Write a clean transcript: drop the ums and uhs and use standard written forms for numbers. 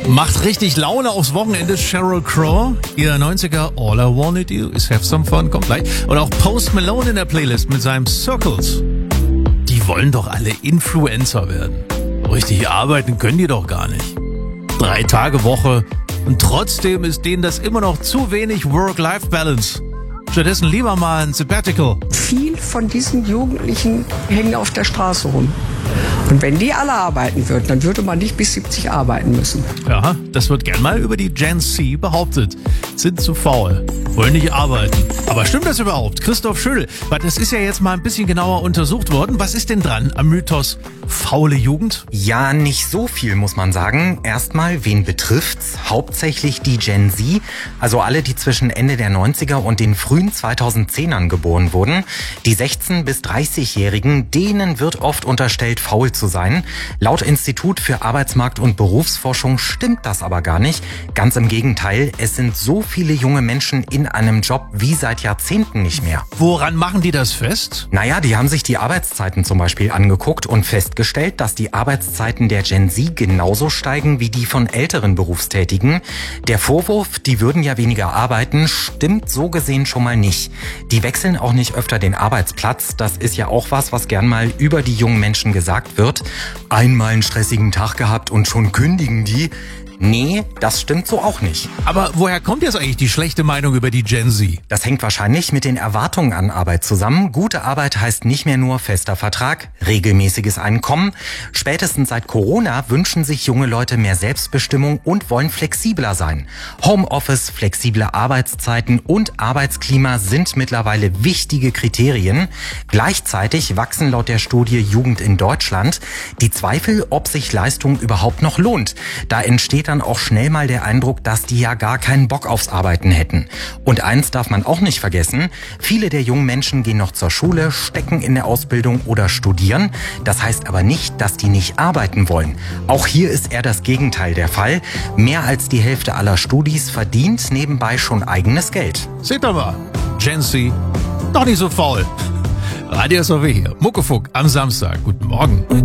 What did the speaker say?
Macht richtig Laune aufs Wochenende. Sheryl Crow, ihr 90er All I Wanna Do Is Have Some Fun, kommt gleich. Und auch Post Malone in der Playlist mit seinem Circles. Die wollen doch alle Influencer werden. Richtig arbeiten können die doch gar nicht. 3-Tage-Woche und trotzdem ist denen das immer noch zu wenig Work-Life-Balance. Stattdessen lieber mal ein Sabbatical. Viel von diesen Jugendlichen hängen auf der Straße rum. Und wenn die alle arbeiten würden, dann würde man nicht bis 70 arbeiten müssen. Ja, das wird gern mal über die Gen Z behauptet. Sind zu faul, wollen nicht arbeiten. Aber stimmt das überhaupt? Christoph Schödel, weil das ist ja jetzt mal ein bisschen genauer untersucht worden. Was ist denn dran am Mythos faule Jugend? Ja, nicht so viel, muss man sagen. Erstmal, wen betrifft's? Hauptsächlich die Gen Z, also alle, die zwischen Ende der 90er und den frühen 2010ern geboren wurden. Die 16- bis 30-Jährigen, denen wird oft unterstellt, faul zu sein. Laut Institut für Arbeitsmarkt- und Berufsforschung stimmt das aber gar nicht. Ganz im Gegenteil, es sind so viele junge Menschen in einem Job wie seit Jahrzehnten nicht mehr. Woran machen die das fest? Naja, die haben sich die Arbeitszeiten zum Beispiel angeguckt und festgestellt, dass die Arbeitszeiten der Gen Z genauso steigen wie die von älteren Berufstätigen. Der Vorwurf, die würden ja weniger arbeiten, stimmt so gesehen schon mal nicht. Die wechseln auch nicht öfter den Arbeitsplatz. Das ist ja auch was gern mal über die jungen Menschen gesagt wird. Einmal einen stressigen Tag gehabt und schon kündigen die. Nee, das stimmt so auch nicht. Aber woher kommt jetzt eigentlich die schlechte Meinung über die Gen Z? Das hängt wahrscheinlich mit den Erwartungen an Arbeit zusammen. Gute Arbeit heißt nicht mehr nur fester Vertrag, regelmäßiges Einkommen. Spätestens seit Corona wünschen sich junge Leute mehr Selbstbestimmung und wollen flexibler sein. Homeoffice, flexible Arbeitszeiten und Arbeitsklima sind mittlerweile wichtige Kriterien. Gleichzeitig wachsen laut der Studie Jugend in Deutschland die Zweifel, ob sich Leistung überhaupt noch lohnt. Da entsteht dann auch schnell mal der Eindruck, dass die ja gar keinen Bock aufs Arbeiten hätten. Und eins darf man auch nicht vergessen, viele der jungen Menschen gehen noch zur Schule, stecken in der Ausbildung oder studieren. Das heißt aber nicht, dass die nicht arbeiten wollen. Auch hier ist eher das Gegenteil der Fall. Mehr als die Hälfte aller Studis verdient nebenbei schon eigenes Geld. Seht ihr mal, Gen Z, doch nicht so faul. Radio SOW hier, Muckefuck am Samstag. Guten Morgen.